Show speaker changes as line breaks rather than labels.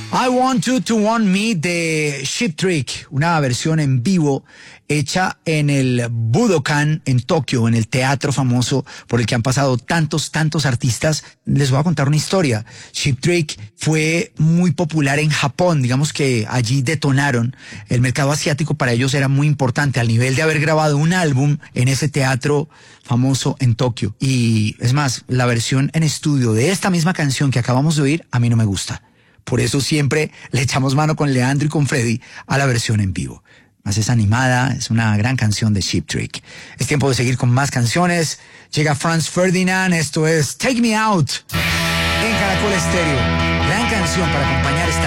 I Want You to Want Me de Cheap Trick, una versión en vivo hecha en el Budokan en Tokio, en el teatro famoso por el que han pasado tantos artistas. Les voy a contar una historia. Cheap Trick fue muy popular en Japón, digamos que allí detonaron. El mercado asiático para ellos era muy importante al nivel de haber grabado un álbum en ese teatro famoso en Tokio. Y es más, la versión en estudio de esta misma canción que acabamos de oír a mí no me gusta. Por eso siempre le echamos mano con Leandro y con Freddy a la versión en vivo. Más es animada, es una gran canción de Cheap Trick. Es tiempo de seguir con más canciones. Llega Franz Ferdinand, esto es Take Me Out en Caracol Estéreo. Gran canción para acompañar esta